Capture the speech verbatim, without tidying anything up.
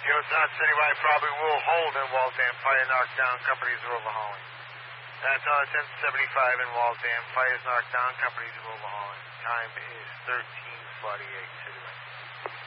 Yosan Citywide probably will hold in Waltham. Fire knocked down. Companies are overhauling. That's on ten seventy-five in Waltham. Fires knocked down. Companies are overhauling. Time is thirteen forty-eight. Citywide.